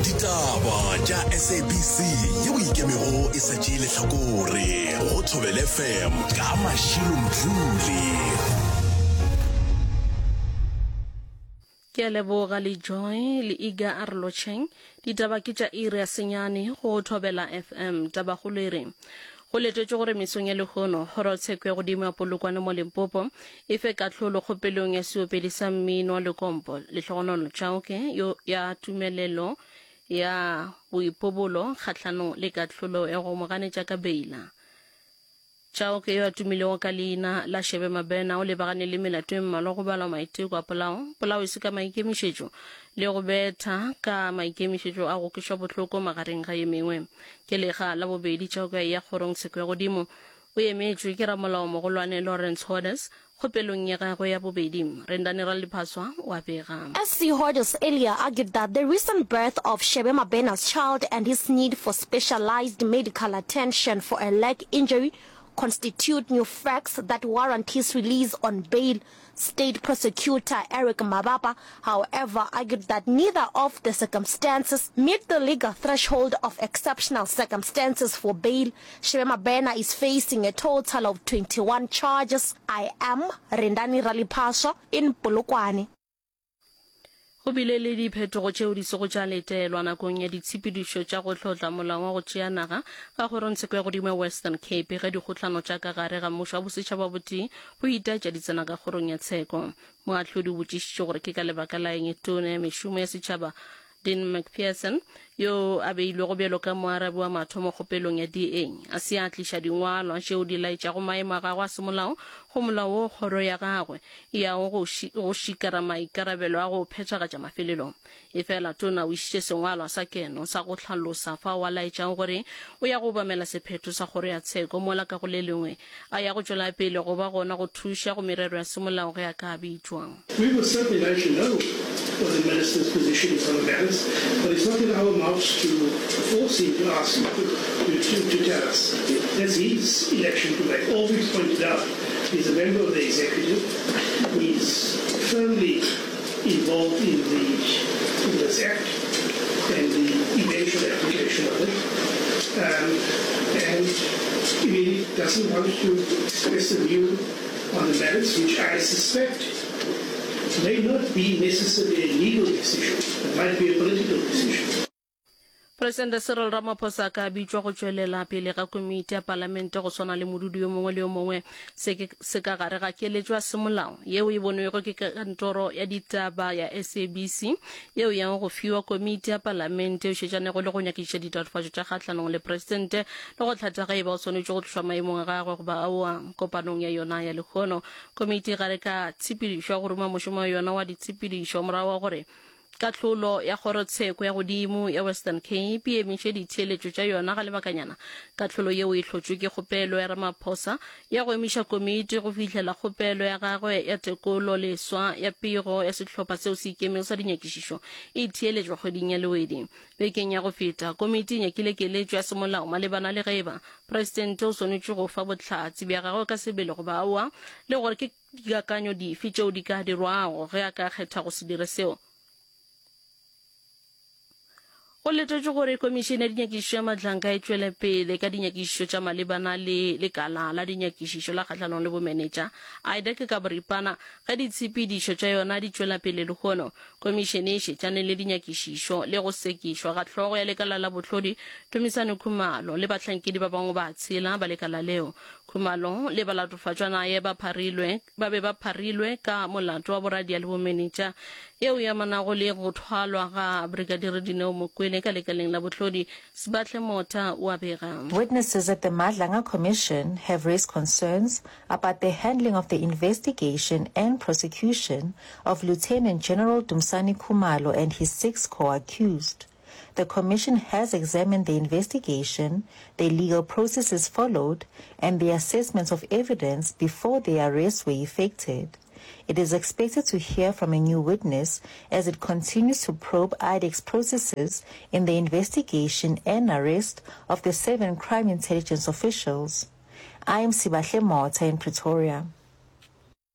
Ditaba tša SABC yeo ikemego e sa tšeele hlakore go Thobela FM ka Mashilo Mdluli. Ke leboga le Joy le Iga Arlocheng. Ditaba ke tša iri ya senyane go Thobela FM. Taba go lere go letšwe gore mesong ya lekgono Kgorotsheko ya godimo ya Polokwane mo Limpopo e fe katlholo kgopelong ya seopedi sa mmino wa Lekompo Lehlogonolo Chauke yo ya tumelelo ya boipobolo kgatlhanong le katlholo ya go moganetša ka beila. Chauke yo a tumilego ka leina la Shebe Mabena o lebagane le melato e mmalwa go balwa maiteko a polao e se ka maikemišetšo le go betha ka maikemišetšo a go kešwa bohloko magareng ga ye mengwe. Ke lega la bobedi Chauke ya Kgorotsheko ya godimo o emetšwe ke ramolao mogolwane Lawrence Hodders kgopelong ya gagwe ya bobedi. Rendane ra Lephaswa wa bega. SC Hodders earlier argued that the recent birth of Shebe Mabena's child and his need for specialized medical attention for a leg injury constitute new facts that warrant his release on bail. State prosecutor Eric Mabapa, however, argued that neither of the circumstances meet the legal threshold of exceptional circumstances for bail. Shebe Mabena is facing a total of 21 charges. I am Rendani Ralipasha in Polokwane. Go bile le diphetogo tšeo di sego tša letelwa nakong ya ditshepedišo tša go tlotla molao wa go tšea naga ka Kgorotsheko ya godimo ya Western Cape ge dikgotlano tša ka gare ga mmušo wa bosetšhaba botee go itaetša ditsena ka kgorong ya tsheko. Moahlodi o botšišitše gore ke ka lebaka la eng tona ya mešomo ya setšhaba Dean McPherson yo a beilwego bjalo ka moarabi wa mathomo kgopelong ya DA a se a tliša dingwalwa tšeo di laetšago maemo a gagwe a semolao go molao wo kgoro ya gagwe e yago go šikara maikarabelo a go phethagatša mafelelong. Efela tona o išitše sengwalwa sa keno sa go hlalosa fa wa laetšago gore o ya go obamela sephetho sa kgoro ya tsheko mola ka go le lengwe a ya go tšwela pele go ba gona go thuša go merero ya semolao ge a ka bitšwang. We will certainly let you know what the minister's position is on the matters, but it's not in our mouths to force him to ask him to tell us. That's his election to make. All we've pointed out, he's a member of the executive. He's firmly involved in this act and the eventual application of it. And he doesn't want to express a view on the merits, which I suspect may not be necessarily a legal decision. It might be a political decision. President Cyril Ramaphosa ka bitšwa go tšwelela pele ga komiti ya palamente go swana le modudi yo mongwe le yo mongwe se ka gare ga keletšo ya semolao yeo e bonwego ke kantoro ya ditaba ya SABC yeo yang go fiwa komiti ya palamente o šetšanego le go nyakiša ditatofatšo tša kgatlhanong le presidente le go tlhatha ga e ba o swanetše go tlošwa maemong a gagwe go ba aowa kopanong ya yona ya lekgono. Komiti gare ka tshepedišo go ruma mošomo wa yona wa ditshepedišo morago wa gore katlholo ya Kgorotsheko ya godimo ya Western Cape e emetše ditheeletšo tša yona ga lebakanyana. Katlholo yeo e hlotšwe ke kgopelo ya Ramaphosa ya go emiša komiti go fihlela kgopelo ya gagwe ya tekolo leswa ya pego ya sehlopha seo se ikemego sa dinyakišišo e theeletšwa kgweding ya lewedi. Bekeng ya go feta komiti e nyakile keletšo ya semolao malebana le geba presidente o swanetše go fa bohlatsi bja gagwe ka sebele go ba aowa le gore ke dikakanyo dife tšeo di ka dirwago ge a ka kgetha go se dire seo. Go letšwe gore komišene ya dinyakišišo ya Mahlanka e tšwele pele ka dinyakišišo tša malebana le lekala la dinyakišišo la kgatlhanong le bomenetša IDEC ka boripana ga ditshepedišo tša yona di tšwela pele lekgono. Komišene e šetšane le dinyakišišo le go sekišwa ga hlogo ya lekala la bohlodi Tomisane Khumalo le bahlankedi ba bangwe ba tshela ba lekala leo. Khumalo le balatofatšwana ye ba be ba pharilwe ka molato wa boradia le bomenetša yeo ya manago le go thwalwa ga Brigadier Dineo Mokwena ka lekaleng la bohlodi. Sibatle Mota wa bega. Witnesses at the Madlanga Commission have raised concerns about the handling of the investigation and prosecution of Lieutenant General Dumsani Khumalo and his 6 co-accused. The Commission has examined the investigation, the legal processes followed, and the assessments of evidence before the arrests were effected. It is expected to hear from a new witness as it continues to probe IDEC's processes in the investigation and arrest of the 7 crime intelligence officials. I am Sibahle Mota in Pretoria.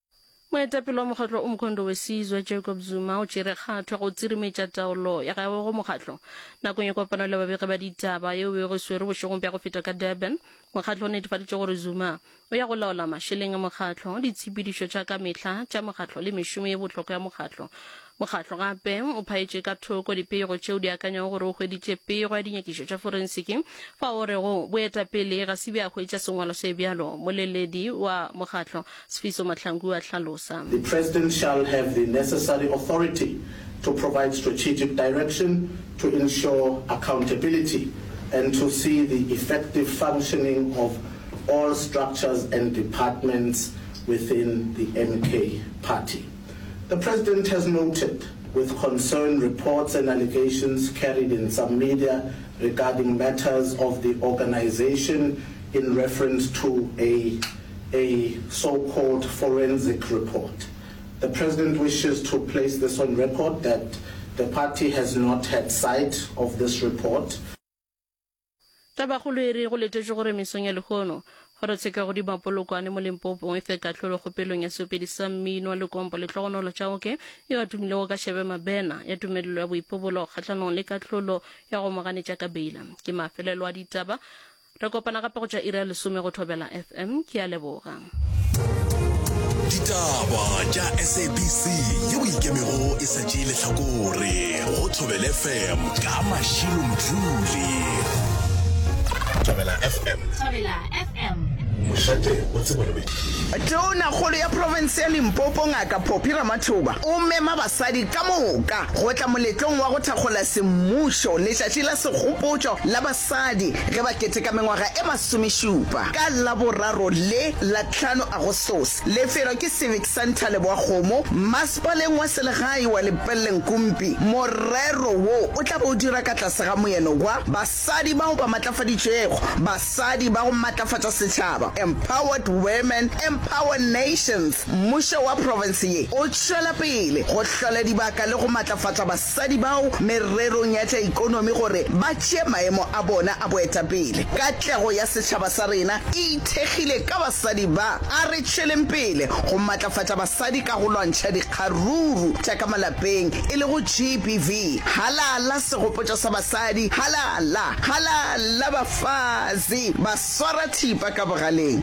moetapele wa mokgatlo o Mkhondo Wesizwe Jacob Zuma o tšere kgatho go tsirimetša taolo ya gagwe go mokgatlo nakong ya kopano le babegi ba ditaba yeo e go swere bošegong bja go feta ka Durban. Mokgatlo o netefaditše gore Zuma o ya go laola mašeleng a mokgatlo, ditshepedišo tša ka mehla tša mokgatlo le mešomo ye bohlokwa ya mokgatlo. Mokgatlo gape o phaetše ka thoko dipego tšeo di akanyago gore o hweditše pego ya dinyakišo tša forensiki fa o rego boetapele ga se be a hwetša sengwalo se bjalo. Moleledi wa mokgatlo Sfiso Mahlangu a hlalosa. The President shall have the necessary authority to provide strategic direction, to ensure accountability, and to see the effective functioning of all structures and departments within the MK party. The President has noted with concern reports and allegations carried in some media regarding matters of the organization in reference to a so-called forensic report. The President wishes to place this on record that the party has not had sight of this report. Tabakgolo e re go letetše gore mesong ya lekgono gore tsheka go dimapolokwane mo Limpopo e fe ka tlholo kgopelong ya seopedi sa mmino le kompo le tlhogonolo tša oke e ba tumilego ka Shebe Mabena ya tumelelo ya boipobolo kgatlhanong le katlholo ya go moganetša ka beila. Ke mafelelo a ditaba re kopana gape go tša ira lesome go Thobela FM. Ke a leboga. Ditaba tša SABC yeo ikemego e sa tšeile hlakore go Thobela FM ka Mashilo Mdluli. Thobela FM. Mošate o tseba le Tona kgolo ya province ya Limpopo Ngaka Phophi Ramathuba o mema basadi ka moka go tla moletlong wa go thakgola semmušo letšatši la segopotšo la basadi ge ba keteka mengwaga e masomešupa ka Laboraro le la 5 Agostose. Lefelo ke Civic Center Leboakgomo, masepaleng wa selegae wa Lepelle Nkumpi. Morero wo o tla bo dira ka tlase ga moeno wa basadi bao ba matlafaditšego, basadi ba go matlafatša setšhaba, empowered women, empowered nations. Mmušo wa province ye o tšwela pele go hlola dibaka le go matlafatša basadi bao mererong ya tša ikonomi gore ba tšee maemo a bona a boetapele. Katlego ya setšhaba sa rena e ithekgile ka basadi ba a re tšweleng pele go matlafatša basadi ka go lwantšha dikgaruru tša ka malapeng e le go GBV. Halala segopotšo sa basadi, halala bafazi ba swara thipa ka bogaleng.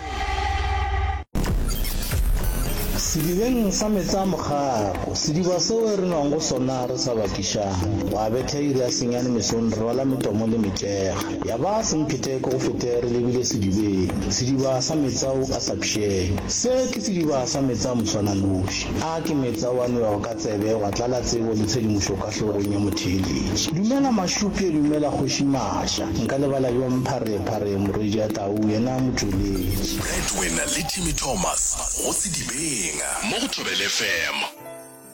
Sedibeng sa metsa mogako sediba seo re nang go sona re sa bakišang wa betha iri ya senyane mesong re rwala metomo le metšega ya ba senphete go fete re lebile sediba sa metsao a sa pšheng se ke sediba sa metsa motshwananoši a ke metsa wa nweago ka tsebe wa tlala tsebo le tshedimošo ka hlogong ya motheeletši. Dumela Mašupe, dumela Kgoši Maša, nka lebala yo mpharephare moredi ya tau yena motšweletši. Breadwinner le Timmy Thomas go Sedibeng mo go Thobela FM.